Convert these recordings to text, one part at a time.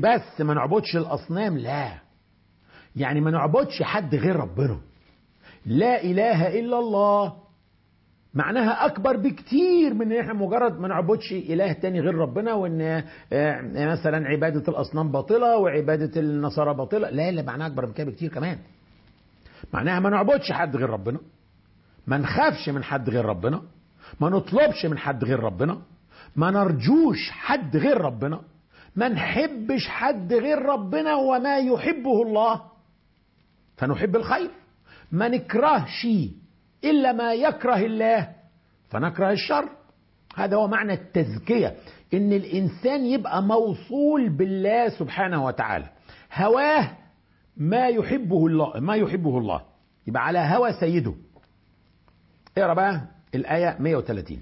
بس ما نعبدش الأصنام، لا، يعني ما نعبدش حد غير ربنا. لا إله إلا الله معناها أكبر بكتير من إن إحنا مجرد ما نعبدش إله تاني غير ربنا، وإن مثلا عبادة الأصنام باطلة وعبادة النصارى باطلة. لا لا، معناها أكبر من كده بكتير كمان. معناها ما نعبدش حد غير ربنا، ما نخافش من حد غير ربنا، ما نطلبش من حد غير ربنا، ما نرجوش حد غير ربنا، ما نحبش حد غير ربنا وما يحبه الله فنحب الخير، ما نكرهش إلا ما يكره الله فنكره الشر. هذا هو معنى التزكية، إن الإنسان يبقى موصول بالله سبحانه وتعالى، هواه ما يحبه الله، يبقى على هوى سيده. اقرأ بقى الآية 130.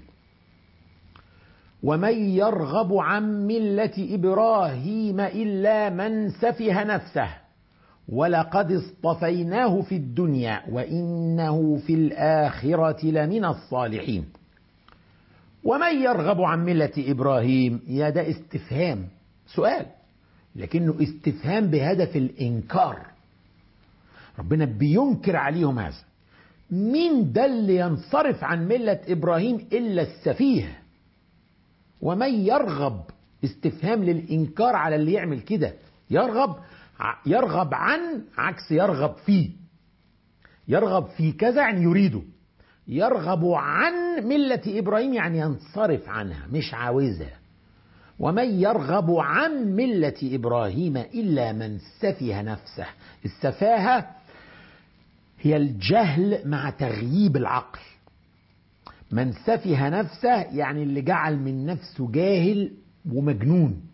ومن يرغب عن ملة إبراهيم إلا من سفه نفسه ولقد اصطفيناه في الدنيا وإنه في الآخرة لمن الصالحين. ومن يرغب عن ملة إبراهيم، يا ده استفهام، سؤال، لكنه استفهام بهدف الإنكار. ربنا بينكر عليهم هذا. مين ده اللي ينصرف عن ملة إبراهيم إلا السفيه؟ ومن يرغب استفهام للإنكار على اللي يعمل كده. يرغب عن عكس يرغب فيه. يرغب في كذا يعني يريده. يرغب عن ملة إبراهيم يعني ينصرف عنها، مش عاوزها. ومن يرغب عن ملة إبراهيم إلا من سفه نفسه. السفاهة هي الجهل مع تغييب العقل. من سفه نفسه يعني اللي جعل من نفسه جاهل ومجنون.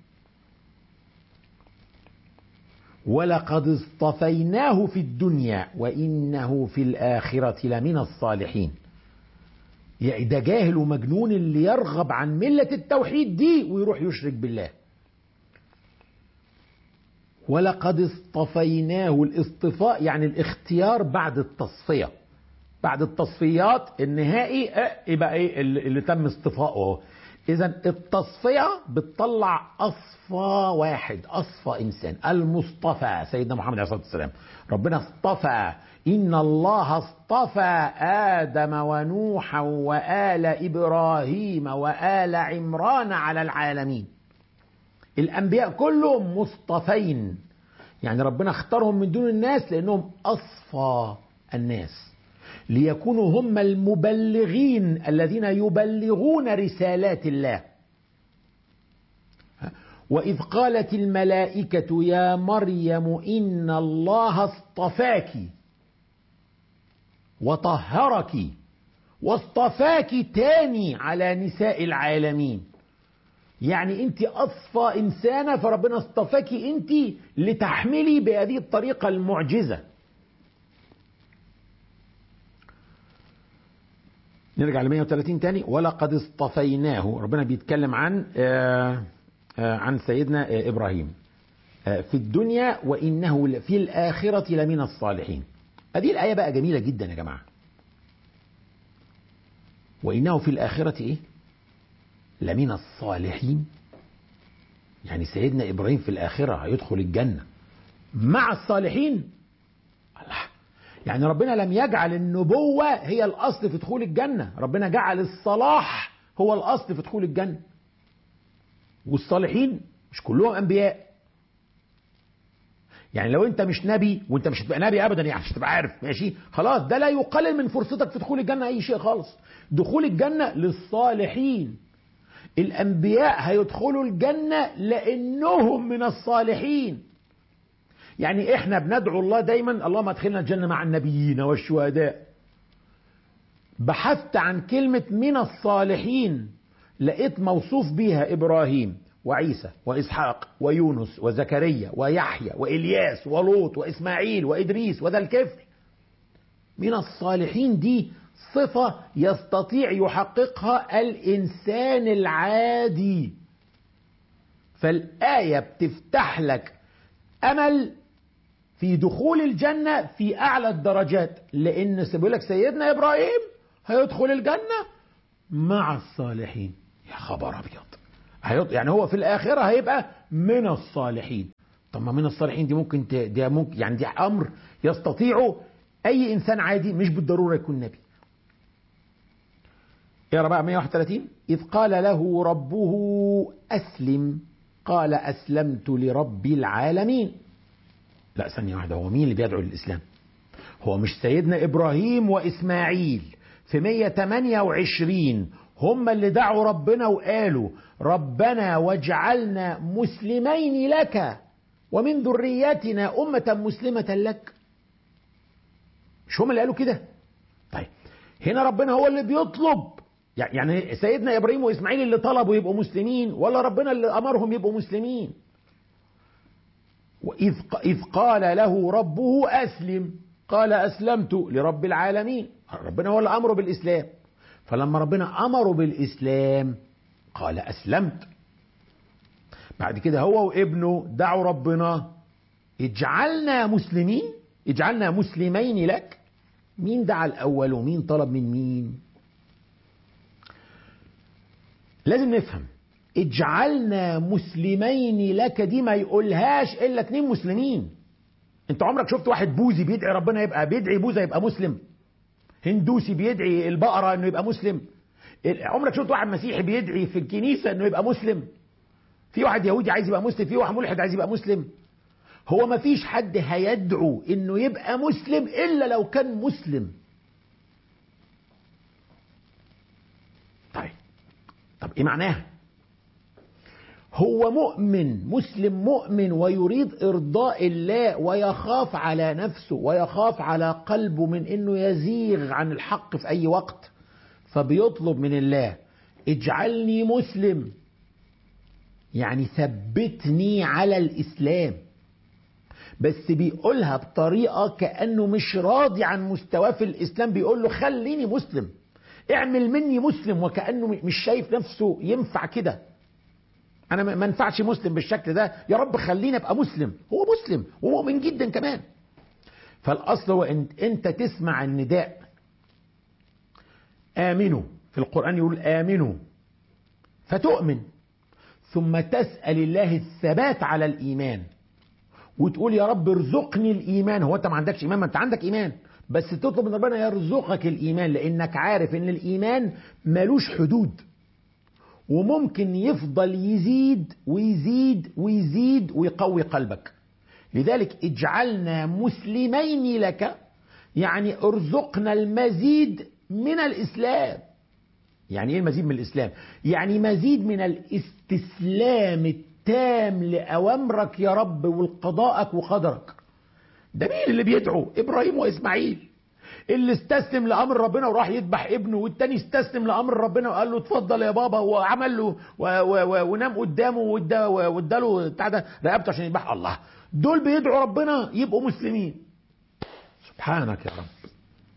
ولقد اصطفيناه في الدنيا وإنه في الآخرة لمن الصالحين. يعني ده جاهل ومجنون اللي يرغب عن ملة التوحيد دي ويروح يشرك بالله. ولقد اصطفيناه، الاصطفاء يعني الاختيار بعد التصفية، بعد التصفيات النهائي يبقى ايه اللي تم اصطفاؤه. اذا التصفية بتطلع اصفى واحد، اصفى انسان، المصطفى سيدنا محمد عليه الصلاة والسلام. ربنا اصطفى، ان الله اصطفى ادم ونوحا وآل ابراهيم وآل عمران على العالمين. الانبياء كلهم مصطفين، يعني ربنا اختارهم من دون الناس لانهم اصفى الناس، ليكونوا هم المبلغين الذين يبلغون رسالات الله. وإذ قالت الملائكة يا مريم إن الله اصطفاك وطهرك واصطفاك تاني على نساء العالمين. يعني انت اصفى انسانة، فربنا اصطفاك انت لتحملي بهذه الطريقة المعجزة. نرجع ل 130 تاني. ولقد اصطفيناه، ربنا بيتكلم عن سيدنا إبراهيم في الدنيا وإنه في الآخرة لمن الصالحين. هذه الآية بقى جميلة جدا يا جماعة. وإنه في الآخرة إيه؟ لمن الصالحين. يعني سيدنا إبراهيم في الآخرة هيدخل الجنة مع الصالحين. الله، يعني ربنا لم يجعل النبوة هي الأصل في دخول الجنة، ربنا جعل الصلاح هو الأصل في دخول الجنة. والصالحين مش كلهم أنبياء. يعني لو أنت مش نبي، وأنت مش هتبقى نبي أبدا، يعني مش هتبقى عارف، ماشي خلاص، ده لا يقلل من فرصتك في دخول الجنة أي شيء خالص. دخول الجنة للصالحين. الأنبياء هيدخلوا الجنة لأنهم من الصالحين. يعني احنا بندعو الله دايما اللهم ادخلنا الجنة مع النبيين والشهداء. بحثت عن كلمة من الصالحين، لقيت موصوف بيها إبراهيم وعيسى وإسحاق ويونس وزكريا ويحيى وإلياس ولوط وإسماعيل وإدريس وذا الكفل. من الصالحين دي صفة يستطيع يحققها الإنسان العادي. فالآية بتفتح لك أمل في دخول الجنة في أعلى الدرجات، لأن بيقول لك سيدنا إبراهيم هيدخل الجنة مع الصالحين. يا خبر أبيض، يعني هو في الآخرة هيبقى من الصالحين. طب ما من الصالحين دي ممكن ده ممكن يعني دي أمر يستطيعه أي إنسان عادي، مش بالضرورة يكون نبي. اقرا بقى 131. إذ قال له ربه أسلم قال أسلمت لرب العالمين. لا ثانية واحدة، هو مين اللي بيدعو للإسلام؟ هو مش سيدنا إبراهيم وإسماعيل في 128 هم اللي دعوا ربنا وقالوا ربنا واجعلنا مسلمين لك ومن ذريتنا أمة مسلمة لك؟ مش هم اللي قالوا كده؟ طيب هنا ربنا هو اللي بيطلب، يعني سيدنا إبراهيم وإسماعيل اللي طلبوا يبقوا مسلمين ولا ربنا اللي أمرهم يبقوا مسلمين؟ إذ قال له ربه أسلم قال أسلمت لرب العالمين. ربنا هو اللي أمره بالإسلام، فلما ربنا أمره بالإسلام قال أسلمت. بعد كده هو وابنه دعوا ربنا اجعلنا مسلمين، اجعلنا مسلمين لك. مين دعا الأول ومين طلب من مين؟ لازم نفهم اجعلنا مسلمين لك دي ما يقولهاش إلا 2 مسلمين. انت عمرك شفت واحد بوذي بيدعي ربنا يبقى بيدعي بوذا يبقى مسلم؟ هندوسي بيدعي البقرة انه يبقى مسلم؟ عمرك شفت واحد مسيحي بيدعي في الكنيسة انه يبقى مسلم؟ في واحد يهودي عايز يبقى مسلم؟ في واحد ملحد عايز يبقى مسلم؟ هو ما فيش حد هيدعو انه يبقى مسلم الا لو كان مسلم. طب ايه معناها؟ هو مؤمن مسلم مؤمن ويريد ارضاء الله ويخاف على نفسه ويخاف على قلبه من انه يزيغ عن الحق في اي وقت، فبيطلب من الله اجعلني مسلم، يعني ثبتني على الاسلام. بس بيقولها بطريقة كأنه مش راضي عن مستواه في الاسلام، بيقول له خليني مسلم، اعمل مني مسلم، وكأنه مش شايف نفسه ينفع كده. انا ما ينفعش مسلم بالشكل ده، يا رب خليني ابقى مسلم. هو مسلم ومؤمن جدا كمان. فالاصل هو انت تسمع النداء امنوا، في القرآن يقول امنوا فتؤمن، ثم تسأل الله الثبات على الايمان وتقول يا رب ارزقني الايمان. هو انت ما عندكش ايمان؟ ما انت عندك ايمان، بس تطلب من ربنا يرزقك الايمان، لانك عارف ان الايمان ملوش حدود وممكن يفضل يزيد ويزيد ويزيد ويقوي قلبك. لذلك اجعلنا مسلمين لك، يعني ارزقنا المزيد من الإسلام. يعني ايه المزيد من الإسلام؟ يعني مزيد من الاستسلام التام لأوامرك يا رب والقضاءك وقدرك. ده مين اللي بيدعو؟ إبراهيم وإسماعيل، اللي استسلم لأمر ربنا وراح يذبح ابنه، والتاني استسلم لأمر ربنا وقال له اتفضل يا بابا، وعمل له ونام قدامه واداله بتاع ده رقبته عشان يذبح. الله، دول بيدعوا ربنا يبقوا مسلمين؟ سبحانك يا رب.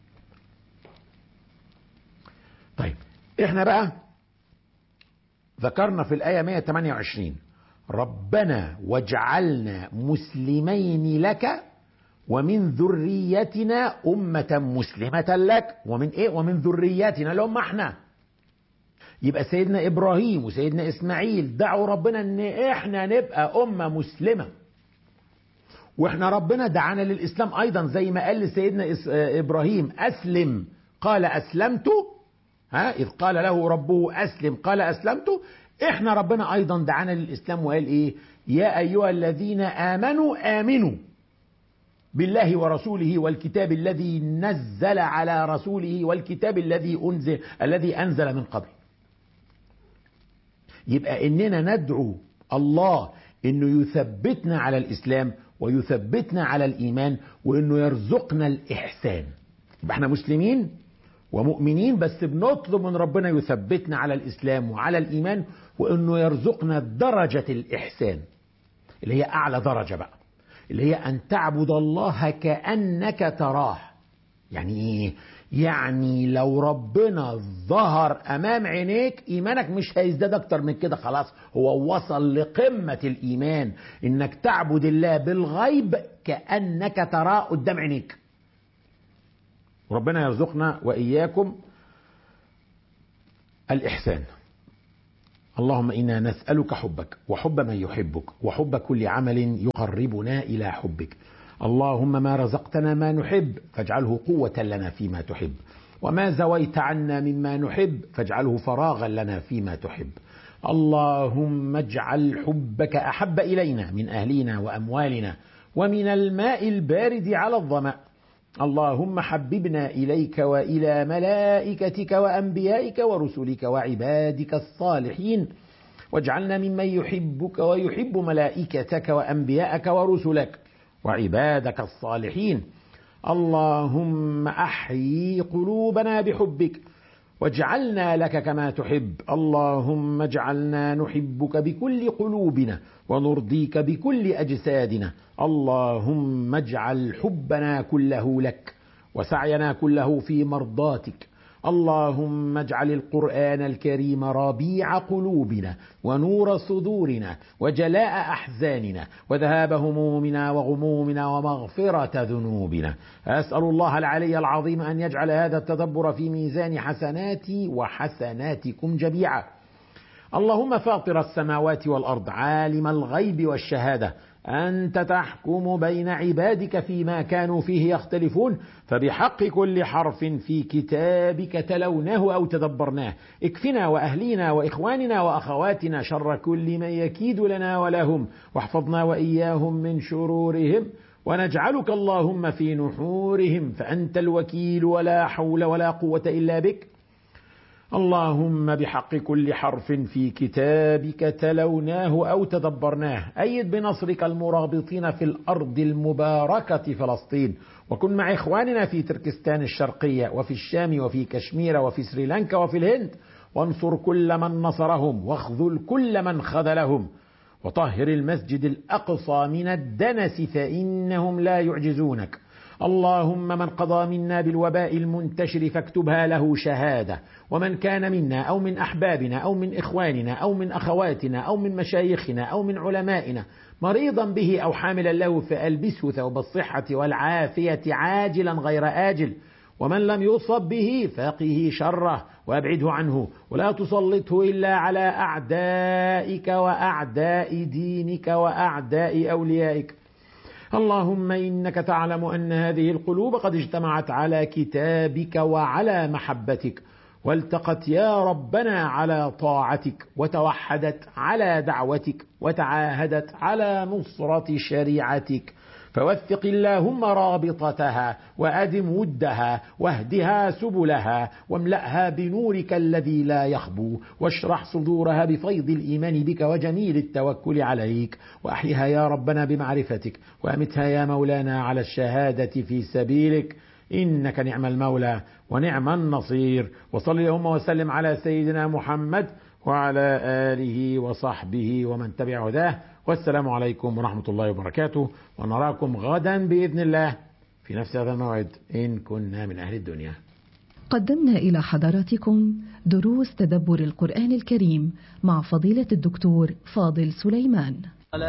طيب احنا بقى ذكرنا في الآية 128 ربنا واجعلنا مسلمين لك ومن ذريتنا أمة مسلمة لك. ومن ايه؟ ومن ذريتنا اللي هم احنا. يبقى سيدنا إبراهيم وسيدنا إسماعيل دعوا ربنا ان احنا نبقى أمة مسلمة، واحنا ربنا دعانا للإسلام أيضا، زي ما قال لسيدنا إبراهيم أسلم قال أسلمت. إذ قال له ربه أسلم قال أسلمت. احنا ربنا أيضا دعانا للإسلام وقال ايه؟ يا أيها الذين آمنوا آمنوا بالله ورسوله والكتاب الذي نزل على رسوله والكتاب الذي أنزل من قبل. يبقى إننا ندعو الله إنه يثبتنا على الإسلام ويثبتنا على الإيمان وإنه يرزقنا الإحسان. يبقى احنا مسلمين ومؤمنين، بس بنطلب من ربنا يثبتنا على الإسلام وعلى الإيمان، وإنه يرزقنا درجة الإحسان اللي هي أعلى درجة بقى، اللي هي أن تعبد الله كأنك تراه. يعني إيه؟ يعني لو ربنا ظهر أمام عينيك إيمانك مش هيزداد أكتر من كده، خلاص هو وصل لقمة الإيمان، إنك تعبد الله بالغيب كأنك تراه قدام عينيك. وربنا يرزقنا وإياكم الإحسان. اللهم إنا نسألك حبك وحب من يحبك وحب كل عمل يقربنا إلى حبك. اللهم ما رزقتنا ما نحب فاجعله قوة لنا فيما تحب، وما زويت عنا مما نحب فاجعله فراغا لنا فيما تحب. اللهم اجعل حبك أحب إلينا من أهلنا وأموالنا ومن الماء البارد على الظمأ. اللهم حببنا إليك وإلى ملائكتك وأنبيائك ورسلك وعبادك الصالحين، واجعلنا ممن يحبك ويحب ملائكتك وأنبيائك ورسلك وعبادك الصالحين. اللهم أحيي قلوبنا بحبك واجعلنا لك كما تحب. اللهم اجعلنا نحبك بكل قلوبنا ونرضيك بكل أجسادنا. اللهم اجعل حبنا كله لك وسعينا كله في مرضاتك. اللهم اجعل القرآن الكريم ربيع قلوبنا ونور صدورنا وجلاء أحزاننا وذهاب همومنا وغمومنا ومغفرة ذنوبنا. أسأل الله العلي العظيم أن يجعل هذا التدبر في ميزان حسناتي وحسناتكم جميعا. اللهم فاطر السماوات والأرض عالم الغيب والشهادة، أنت تحكم بين عبادك فيما كانوا فيه يختلفون، فبحق كل حرف في كتابك تلوناه أو تدبرناه اكفنا وأهلينا وإخواننا وأخواتنا شر كل من يكيد لنا ولهم، واحفظنا وإياهم من شرورهم، ونجعلك اللهم في نحورهم، فأنت الوكيل ولا حول ولا قوة إلا بك. اللهم بحق كل حرف في كتابك تلوناه أو تدبرناه أيد بنصرك المرابطين في الأرض المباركة فلسطين، وكن مع إخواننا في تركستان الشرقية وفي الشام وفي كشمير وفي سريلانكا وفي الهند، وانصر كل من نصرهم واخذل كل من خذلهم، وطهر المسجد الأقصى من الدنس فإنهم لا يعجزونك. اللهم من قضى منا بالوباء المنتشر فاكتبها له شهادة، ومن كان منا أو من أحبابنا أو من إخواننا أو من أخواتنا أو من مشايخنا أو من علمائنا مريضا به أو حاملا له فألبسه ثوب الصحة والعافية عاجلا غير آجل، ومن لم يصب به فقه شره وأبعده عنه، ولا تسلطه إلا على أعدائك وأعداء دينك وأعداء أوليائك. اللهم إنك تعلم أن هذه القلوب قد اجتمعت على كتابك وعلى محبتك، والتقت يا ربنا على طاعتك، وتوحدت على دعوتك، وتعاهدت على نصرة شريعتك، فوثق اللهم رابطتها وأدم ودها واهدها سبلها واملأها بنورك الذي لا يخبو، واشرح صدورها بفيض الإيمان بك وجميل التوكل عليك، وأحيها يا ربنا بمعرفتك، وأمتها يا مولانا على الشهادة في سبيلك، إنك نعم المولى ونعم النصير. وصل اللهم وسلم على سيدنا محمد وعلى آله وصحبه ومن تبع هداه، والسلام عليكم ورحمة الله وبركاته، ونراكم غدا بإذن الله في نفس هذا الموعد إن كنا من أهل الدنيا. قدمنا إلى حضراتكم دروس تدبر القرآن الكريم مع فضيلة الدكتور فاضل سليمان.